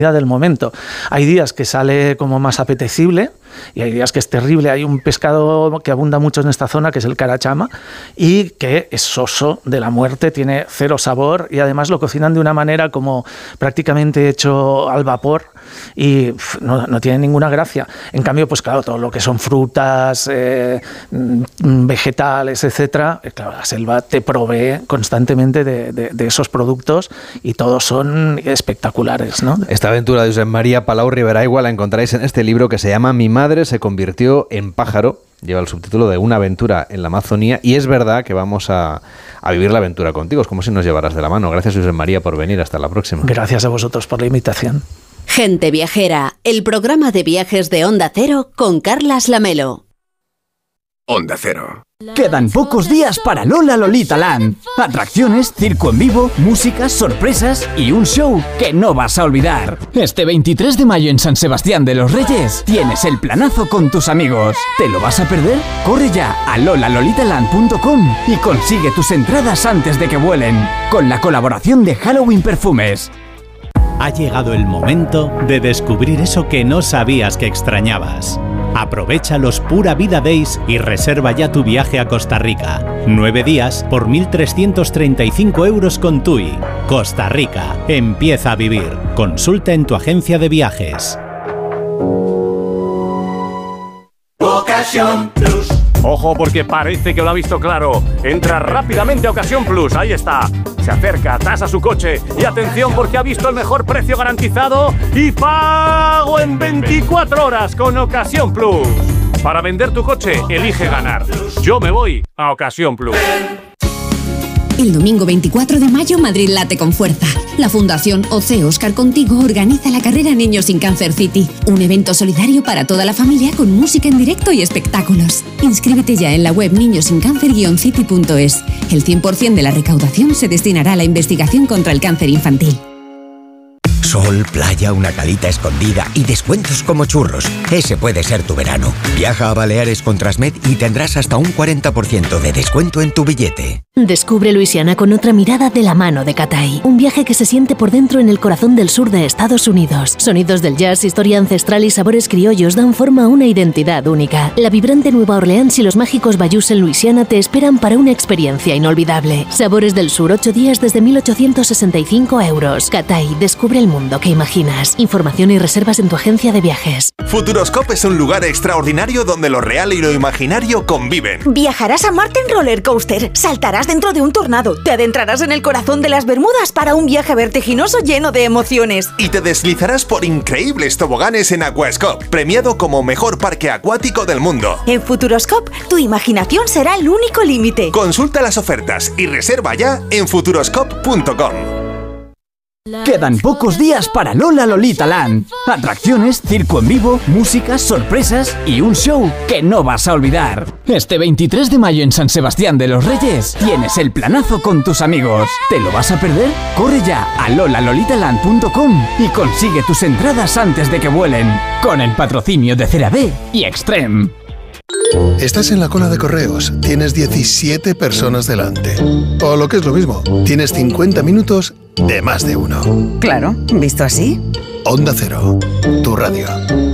del momento. Hay días que sale como más apetecible y hay días que es terrible. Hay un pescado que abunda mucho en esta zona, que es el carachama, y que es soso de la muerte, tiene cero sabor y además lo cocinan de una manera como prácticamente hecho al vapor y no tiene ninguna gracia. En cambio, pues claro, todo lo que son frutas, vegetales, etcétera, claro, la selva te provee constantemente de esos productos y todos son espectaculares, ¿no? Esta aventura de Josep María Palau Riberaigua la encontráis en este libro que se llama Mi madre se convirtió en pájaro. Lleva el subtítulo de Una aventura en la Amazonía y es verdad que vamos a vivir la aventura contigo. Es como si nos llevaras de la mano. Gracias, Josep María, por venir. Hasta la próxima. Gracias a vosotros por la invitación. Gente Viajera, el programa de viajes de Onda Cero con Carlas Lamelo. Onda Cero. Quedan pocos días para Lola Lolita Land. Atracciones, circo en vivo, música, sorpresas y un show que no vas a olvidar. Este 23 de mayo en San Sebastián de los Reyes tienes el planazo con tus amigos. ¿Te lo vas a perder? Corre ya a lolalolitaland.com y consigue tus entradas antes de que vuelen. Con la colaboración de Halloween Perfumes. Ha llegado el momento de descubrir eso que no sabías que extrañabas. Aprovecha los Pura Vida Days y reserva ya tu viaje a Costa Rica. 9 días por 1.335 euros con TUI. Costa Rica, empieza a vivir. Consulta en tu agencia de viajes. Ocasión Plus. Ojo, porque parece que lo ha visto claro. Entra rápidamente a Ocasión Plus, ahí está. Se acerca, tasa su coche y atención porque ha visto el mejor precio garantizado y pago en 24 horas con Ocasión Plus. Para vender tu coche, elige ganar. Yo me voy a Ocasión Plus. El domingo 24 de mayo, Madrid late con fuerza. La Fundación OC Óscar Contigo organiza la carrera Niños sin Cáncer City, un evento solidario para toda la familia con música en directo y espectáculos. Inscríbete ya en la web niñosincáncer-city.es. El 100% de la recaudación se destinará a la investigación contra el cáncer infantil. Sol, playa, una calita escondida y descuentos como churros. Ese puede ser tu verano. Viaja a Baleares con Transmed y tendrás hasta un 40% de descuento en tu billete. Descubre Luisiana con otra mirada de la mano de Cathay. Un viaje que se siente por dentro en el corazón del sur de Estados Unidos. Sonidos del jazz, historia ancestral y sabores criollos dan forma a una identidad única. La vibrante Nueva Orleans y los mágicos bayous en Luisiana te esperan para una experiencia inolvidable. Sabores del sur, 8 días desde 1.865 euros. Cathay, descubre el mundo que imaginas. Información y reservas en tu agencia de viajes. Futuroscope es un lugar extraordinario donde lo real y lo imaginario conviven. Viajarás a Marte en roller coaster, saltarás dentro de un tornado, te adentrarás en el corazón de las Bermudas para un viaje vertiginoso lleno de emociones. Y te deslizarás por increíbles toboganes en Aquascope, premiado como mejor parque acuático del mundo. En Futuroscope, tu imaginación será el único límite. Consulta las ofertas y reserva ya en futuroscope.com. Quedan pocos días para Lola Lolita Land. Atracciones, circo en vivo, música, sorpresas y un show que no vas a olvidar. Este 23 de mayo en San Sebastián de los Reyes tienes el planazo con tus amigos. ¿Te lo vas a perder? Corre ya a lolalolitaland.com y consigue tus entradas antes de que vuelen. Con el patrocinio de CeraVe y Extreme. Estás en la cola de correos, tienes 17 personas delante. O lo que es lo mismo, tienes 50 minutos de más de uno. Claro, visto así. Onda Cero, tu radio.